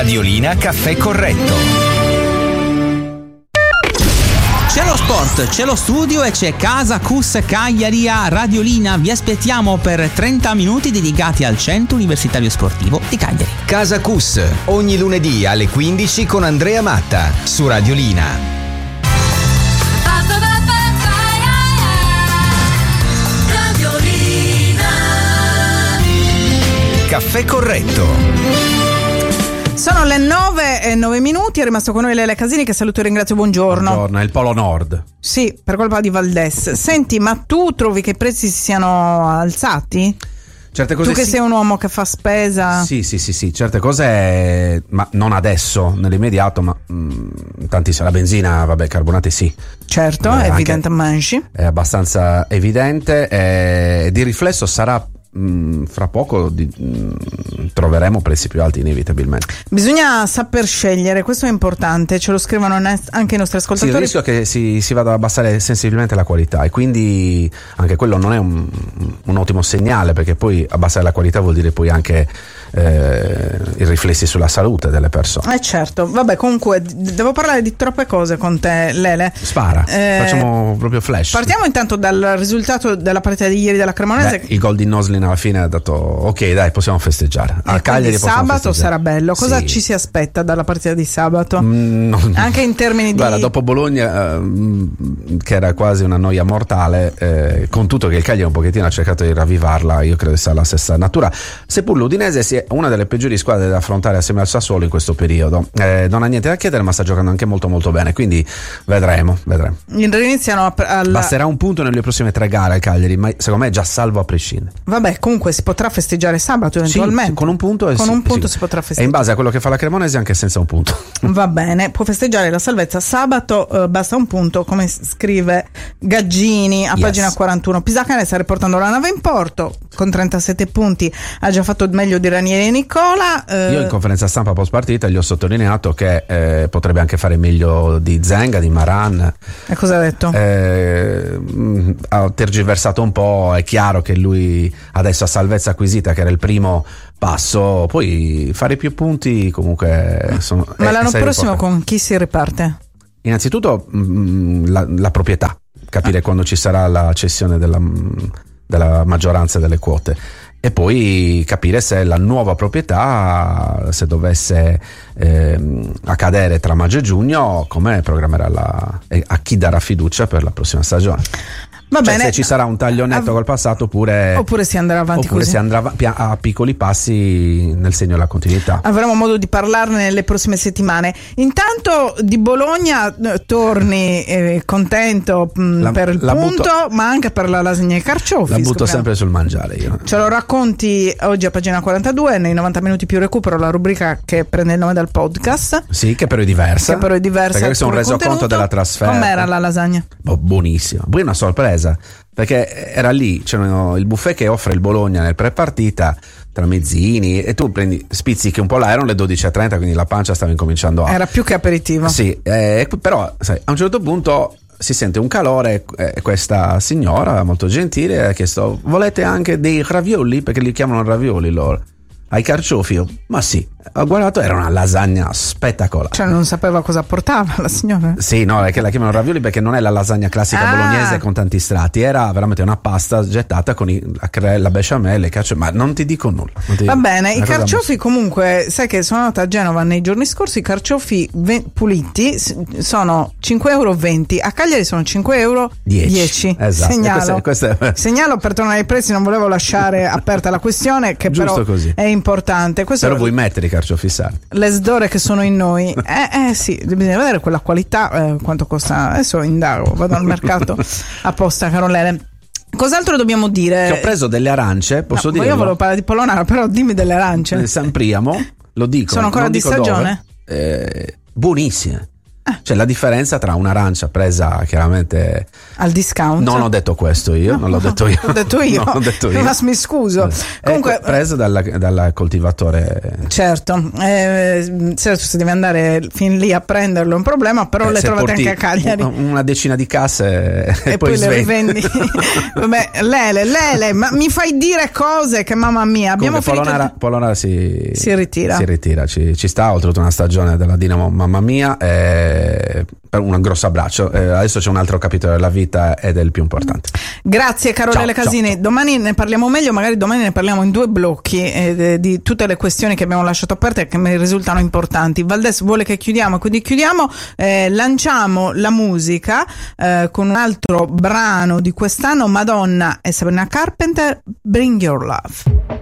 Radiolina Caffè Corretto. C'è lo sport, c'è lo studio e c'è Casa Cus Cagliari a Radiolina. Vi aspettiamo per 30 minuti dedicati al Centro Universitario Sportivo di Cagliari. Casa Cus, ogni lunedì alle 15 con Andrea Matta su Radiolina. Caffè Corretto. Sono le 9:09, è rimasto con noi Lele Casini, che saluto e ringrazio. Buongiorno. Buongiorno, è il Polo Nord. Sì, per colpa di Valdes. Senti, ma tu trovi che i prezzi si siano alzati? Certe cose tu che sei un uomo che fa spesa. Sì, certe cose, ma non adesso, nell'immediato, ma tantissimo. La benzina, vabbè, carburante sì. Certo, è evidente, mangi. È abbastanza evidente, di riflesso sarà fra poco troveremo prezzi più alti inevitabilmente. Bisogna saper scegliere, questo è importante, ce lo scrivono anche i nostri ascoltatori. Sì, il rischio è che si vada ad abbassare sensibilmente la qualità, e quindi anche quello non è un ottimo segnale, perché poi abbassare la qualità vuol dire poi anche i riflessi sulla salute delle persone. Certo, vabbè, comunque devo parlare di troppe cose con te, Lele. Spara, facciamo proprio flash. Partiamo intanto dal risultato della partita di ieri della Cremonese. Il gol di Noslin alla fine ha detto ok, dai, possiamo festeggiare. A Cagliari sabato sarà bello. Cosa sì. ci si aspetta dalla partita di sabato? Anche in termini di... Guarda, dopo Bologna, che era quasi una noia mortale, con tutto che il Cagliari un pochettino ha cercato di ravvivarla, io credo sia la stessa natura, seppur l'Udinese è una delle peggiori squadre da affrontare assieme al Sassuolo in questo periodo. Non ha niente da chiedere, ma sta giocando anche molto molto bene, quindi vedremo. Iniziano Basterà un punto nelle prossime 3 gare al Cagliari, ma secondo me è già salvo a prescindere. Vabbè, comunque si potrà festeggiare sabato eventualmente. Sì, con un punto, si potrà festeggiare. E in base a quello che fa la Cremonese anche senza un punto. Va bene, può festeggiare la salvezza sabato, basta un punto, come scrive Gaggini a pagina 41. Pisacane sta riportando la nave in porto con 37 punti, ha già fatto meglio di Ranieri e Nicola. Io in conferenza stampa post partita gli ho sottolineato che potrebbe anche fare meglio di Zenga, di Maran. E cosa ha detto? Ha tergiversato un po', è chiaro che lui adesso ha salvezza acquisita, che era il primo passo, poi fare più punti comunque ma l'anno prossimo con chi si riparte? Innanzitutto la proprietà, capire quando ci sarà la cessione della maggioranza delle quote, e poi capire se la nuova proprietà, se dovesse accadere tra maggio e giugno, come programmerà a chi darà fiducia per la prossima stagione. Va bene. Se ci sarà un taglio netto col passato, oppure si andrà avanti oppure così. Si andrà a piccoli passi nel segno della continuità. Avremo modo di parlarne nelle prossime settimane. Intanto di Bologna torni contento per il punto, ma anche per la lasagna e carciofi. La butto sempre sul mangiare io. Ce lo racconti oggi a pagina 42, nei 90 minuti più recupero, la rubrica che prende il nome dal podcast. Sì, che però è diversa. Perché questo è un resoconto della trasferta. Com'era la lasagna? Buonissima. Poi una sorpresa, perché era lì, c'era il buffet che offre il Bologna nel pre-partita tra mezzini, e tu spizzichi un po' là, erano le 12:30, quindi la pancia stava incominciando a... Era più che aperitivo. Sì, però sai, a un certo punto si sente un calore, questa signora molto gentile ha chiesto: volete anche dei ravioli? Perché li chiamano ravioli loro. Ai carciofi? Ma sì, ho guardato, era una lasagna spettacolare. Cioè non sapeva cosa portava la signora? Sì, no, è che la chiamano ravioli perché non è la lasagna classica bolognese con tanti strati, era veramente una pasta gettata con la besciamella, le carciofi, ma non ti dico nulla. Va bene, i carciofi comunque, sai che sono andata a Genova nei giorni scorsi, i carciofi puliti sono 5,20 euro, a Cagliari sono 5,10 euro. Esatto. Segnalo per tornare ai prezzi, non volevo lasciare aperta la questione, che giusto però così. È importante. Però vuoi mettere i carciofi sardi? Le sdore che sono in noi. Sì, bisogna vedere quella qualità, quanto costa. Adesso indago, vado al mercato apposta, Carolele. Cos'altro dobbiamo dire? Che ho preso delle arance, posso dirlo? Io volevo parlare di Polonara, però dimmi delle arance. San Priamo, lo dico. Sono ancora di stagione? Buonissime. C'è la differenza tra un'arancia presa chiaramente al discount. Non ho detto questo io, non l'ho detto io. L'ho detto io. Non l'ho detto io. Ma mi scuso. Comunque presa dal coltivatore. Certo, se devi andare fin lì a prenderlo è un problema, però le trovate anche a Cagliari. Una decina di casse e poi le rivendi. Vabbè, Lele, ma mi fai dire cose che mamma mia. Abbiamo finito. Polonara si ritira. Si ritira, ci sta, oltretutto una stagione della Dinamo, mamma mia. Per un grosso abbraccio. Adesso c'è un altro capitolo della vita ed è il più importante. Grazie Carolele Casini. Ciao. Domani ne parliamo meglio, magari domani ne parliamo in 2 blocchi di tutte le questioni che abbiamo lasciato aperte e che mi risultano importanti. Valdes vuole che chiudiamo, quindi chiudiamo, lanciamo la musica con un altro brano di quest'anno, Madonna e Sabrina Carpenter, Bring Your Love.